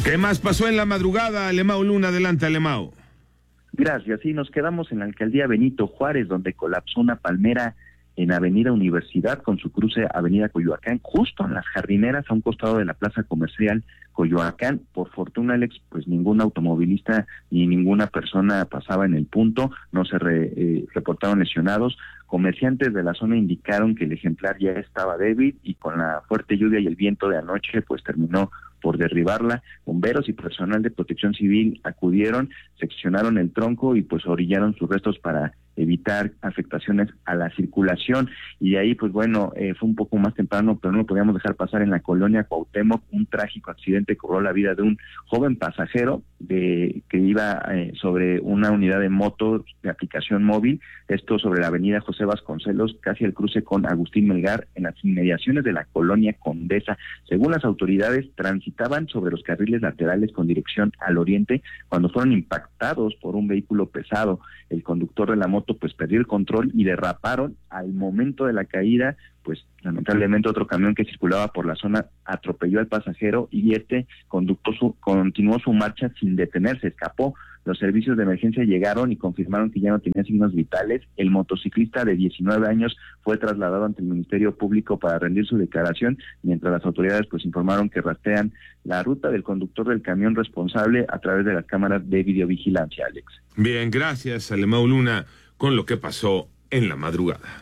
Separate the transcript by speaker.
Speaker 1: ¿Qué más pasó en la madrugada, Alemão Luna? Adelante, Alemão.
Speaker 2: Gracias. Sí, nos quedamos en la alcaldía Benito Juárez, donde colapsó una palmera en Avenida Universidad con su cruce Avenida Coyoacán, justo en las jardineras a un costado de la plaza comercial Coyoacán. Por fortuna, Alex, pues ningún automovilista ni ninguna persona pasaba en el punto, no se reportaron lesionados. Comerciantes de la zona indicaron que el ejemplar ya estaba débil y con la fuerte lluvia y el viento de anoche pues terminó por derribarla. Bomberos y personal de protección civil acudieron, seccionaron el tronco y pues orillaron sus restos para evitar afectaciones a la circulación. Y de ahí pues bueno, fue un poco más temprano, pero no lo podíamos dejar pasar. En la colonia Cuauhtémoc, un trágico accidente cobró la vida de un joven pasajero que iba sobre una unidad de moto de aplicación móvil, esto sobre la avenida José Vasconcelos, casi al cruce con Agustín Melgar, en las inmediaciones de la colonia Condesa. Según las autoridades, transitaban sobre los carriles laterales con dirección al oriente cuando fueron impactados por un vehículo pesado. El conductor de la moto pues perdió el control y derraparon. Al momento de la caída, pues lamentablemente otro camión que circulaba por la zona atropelló al pasajero y este continuó su marcha sin detenerse, escapó. Los servicios de emergencia llegaron y confirmaron que ya no tenía signos vitales. El motociclista de 19 años fue trasladado ante el Ministerio Público para rendir su declaración, mientras las autoridades pues informaron que rastrean la ruta del conductor del camión responsable a través de las cámaras de videovigilancia, Alex.
Speaker 1: Bien, gracias, Alemão Luna, con lo que pasó en la madrugada.